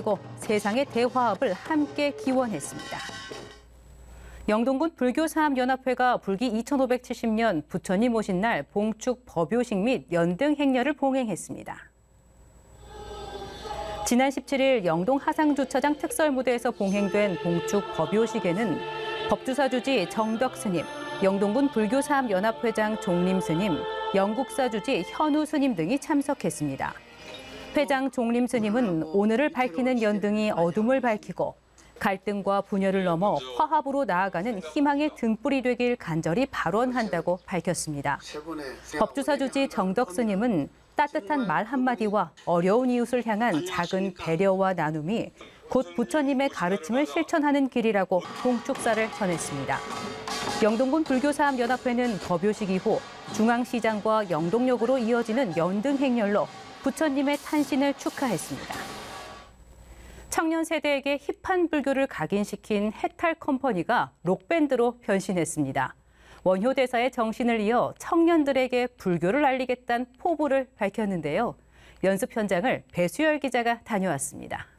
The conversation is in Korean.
모시고 세상의 대화합을 함께 기원했습니다. 영동군 불교사암연합회가 불기 2570년 부처님 오신 날 봉축 법요식 및 연등 행렬을 봉행했습니다. 지난 17일 영동 하상주차장 특설무대에서 봉행된 봉축 법요식에는 법주사주지 정덕스님, 영동군 불교사암연합회장 종림스님, 영국사주지 현우스님 등이 참석했습니다. 회장 종림스님은 오늘을 밝히는 연등이 어둠을 밝히고 갈등과 분열을 넘어 화합으로 나아가는 희망의 등불이 되길 간절히 발언한다고 밝혔습니다. 법주사주지 정덕스님은 따뜻한 말 한마디와 어려운 이웃을 향한 작은 배려와 나눔이 곧 부처님의 가르침을 실천하는 길이라고 봉축사를 전했습니다. 영동군 불교사암연합회는 법요식 이후 중앙시장과 영동역으로 이어지는 연등 행렬로 부처님의 탄신을 축하했습니다. 청년 세대에게 힙한 불교를 각인시킨 해탈 컴퍼니가 록밴드로 변신했습니다. 원효 대사의 정신을 이어 청년들에게 불교를 알리겠다는 포부를 밝혔는데요. 연습 현장을 배수열 기자가 다녀왔습니다.